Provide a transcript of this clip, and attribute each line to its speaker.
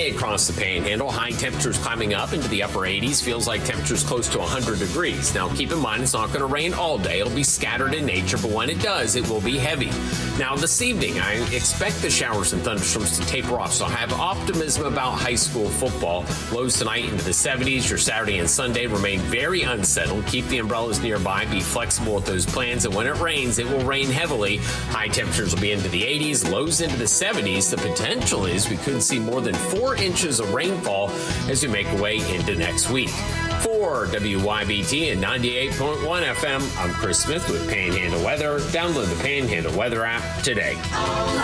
Speaker 1: day across the Panhandle. High temperatures climbing up into the upper 80s. Feels like temperatures close to 100 degrees. Now, keep in mind, it's not going to rain all day. It'll be scattered in nature, but when it does, it will be heavy. Now, this evening, I expect the showers and thunderstorms to taper off, so I have optimism about high school football. Lows tonight into the 70s. Your Saturday and Sunday remain very unsettled. Keep the umbrellas nearby. Be flexible with those plans, and when it rains, it will rain heavily. High temperatures will be into the 80s, lows into the 70s. The potential is we could see more than 4 inches of rainfall as we make our way into next week. For WYBT and 98.1 FM, I'm Chris Smith with Panhandle Weather. Download the Panhandle Weather app today.